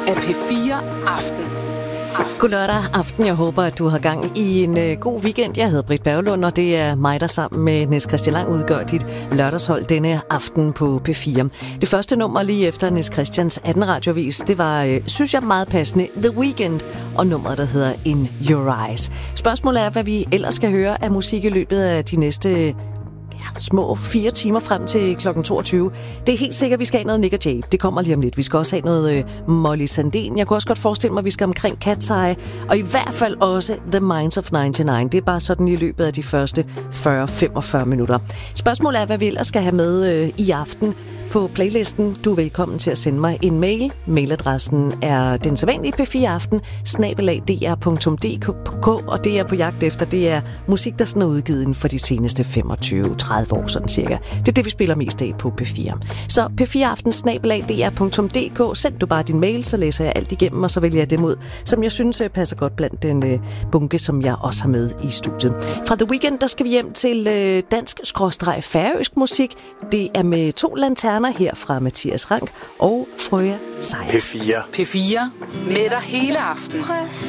af P4 Aften. God lørdag aften. Jeg håber, at du har gang i en god weekend. Jeg hedder Britt Berglund, og det er mig, der sammen med Niels Christian Lang udgør dit lørdagshold denne aften på P4. Det første nummer lige efter Niels Christians 18 radiovis, det var, synes jeg, meget passende, The Weeknd, og nummeret, der hedder In Your Eyes. Spørgsmålet er, hvad vi ellers skal høre af musik i løbet af de næste små 4 timer frem til kl. 22. Det er helt sikkert, at vi skal have noget Nick og Jay. Det kommer lige om lidt. Vi skal også have noget Molly Sandén. Jeg kunne også godt forestille mig, at vi skal omkring Cat's Eye. Og i hvert fald også The Minds of 99. Det er bare sådan i løbet af de første 40-45 minutter. Spørgsmålet er, hvad vi ellers skal have med i aften på playlisten. Du er velkommen til at sende mig en mail. Mailadressen er den sædvanlige p4aften@dr.dk, og det er på jagt efter. Det er musik, der sådan er udgivet inden for de seneste 25-30 år, sådan cirka. Det er det, vi spiller mest af på P4. Så p4aften@dr.dk. Send du bare din mail, så læser jeg alt igennem, og så vælger jeg dem ud, som jeg synes passer godt blandt den bunke, som jeg også har med i studiet. Fra The Weeknd, der skal vi hjem til dansk-færøsk musik. Det er med 2 lanterner her fra Mathias Rank og Frøya Sejer. P4 med dig hele aften.